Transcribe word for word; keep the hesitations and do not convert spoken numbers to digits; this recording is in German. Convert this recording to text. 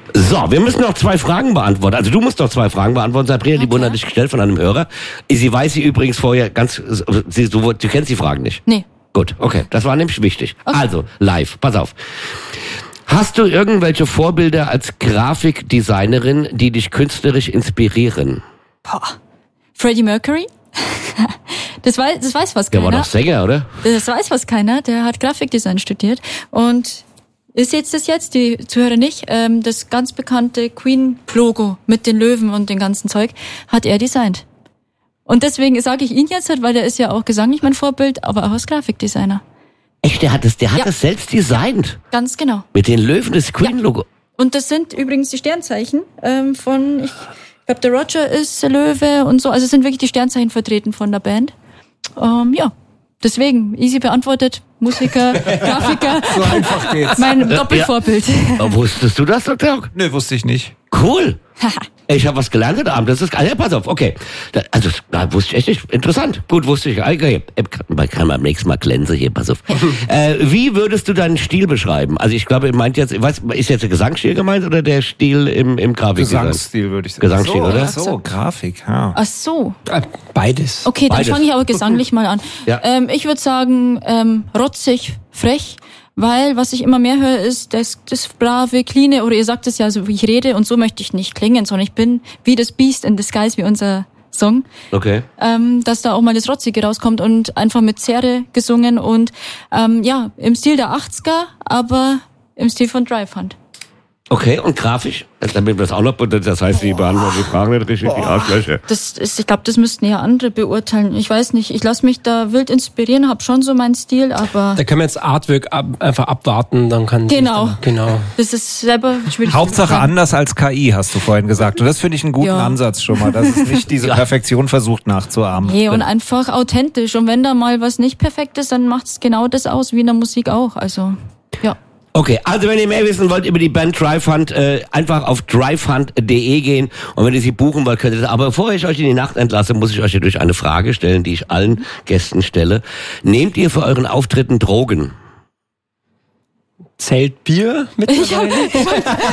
So, wir müssen noch zwei Fragen beantworten. Also du musst noch zwei Fragen beantworten. Sabrina, die Okay. wurden an dich gestellt von einem Hörer. Sie weiß sie übrigens vorher ganz... Sie, du, du kennst die Fragen nicht? Nee. Gut, okay. Das war nämlich wichtig. Okay. Also, live. Pass auf. Hast du irgendwelche Vorbilder als Grafikdesignerin, die dich künstlerisch inspirieren? Boah. Freddie Mercury? Das weiß, das weiß fast Der keiner. war doch Sänger, oder? Das weiß fast keiner. Der hat Grafikdesign studiert. Und ist jetzt das jetzt, die Zuhörer nicht, ähm, das ganz bekannte Queen-Logo mit den Löwen und dem ganzen Zeug hat er designt. Und deswegen sage ich ihn jetzt halt, weil der ist ja auch gesanglich mein Vorbild, aber auch als Grafikdesigner. Echt, der hat das, der hat Ja. das selbst designt. Ganz genau. Mit den Löwen, das Queen-Logo. Und das sind übrigens die Sternzeichen ähm, von, ich glaube, der Roger ist Löwe und so. Also es sind wirklich die Sternzeichen vertreten von der Band. Ähm, ja, deswegen, easy beantwortet, Musiker, Grafiker. So einfach geht's. Mein Doppelvorbild. Oh, wusstest du das, Doktor Hock? Nö, wusste ich nicht. Cool. Ich habe was gelernt heute Abend. Das ist, also, pass auf, okay. Da, also, da wusste ich echt nicht. Interessant. Gut, wusste ich. Okay. Man kann beim nächsten Mal glänzen hier, pass auf. äh, wie würdest du deinen Stil beschreiben? Also, ich glaube, ihr meint jetzt, ich weiß, ist jetzt der Gesangsstil gemeint oder der Stil im, im Grafikdesign? Gesangsstil würde ich sagen. Gesangsstil, so, oder? Ach so, Grafik, ja. Ach so. Beides. Okay, dann Beides. fange ich aber gesanglich mal an. Ja. Ähm, ich würde sagen, ähm, rotzig, frech, weil was ich immer mehr höre, ist das, das brave, cleane, oder ihr sagt es ja so, wie ich rede, und so möchte ich nicht klingen, sondern ich bin wie das Beast in Disguise, wie unser Song, Okay. ähm, dass da auch mal das Rotzige rauskommt und einfach mit Zerre gesungen und ähm, ja, im Stil der achtziger, aber im Stil von Drive Hunt. Okay, und grafisch? Damit wir das auch noch, das heißt, die beantworten die Fragen nicht richtig, die Arschlöcher. Das ist, ich glaube, das müssten eher andere beurteilen. Ich weiß nicht, ich lasse mich da wild inspirieren, habe schon so meinen Stil, aber Da können wir jetzt Artwork ab, einfach abwarten, dann kann sich Genau. dann, genau. das ist selber schwierig. Hauptsache zu sagen. anders als K I, hast du vorhin gesagt. Und das finde ich einen guten Ja. Ansatz schon mal, dass es nicht diese Ja. Perfektion versucht nachzuahmen. Nee, und einfach authentisch. Und wenn da mal was nicht perfekt ist, dann macht's genau das aus, wie in der Musik auch. Also, ja. Okay, also wenn ihr mehr wissen wollt über die Band Drive Hunt, äh, einfach auf drive hunt punkt de gehen und wenn ihr sie buchen wollt, könnt ihr das. Aber bevor ich euch in die Nacht entlasse, muss ich euch hier durch eine Frage stellen, die ich allen Gästen stelle. Nehmt ihr für euren Auftritten Drogen? Zählt Bier mittlerweile?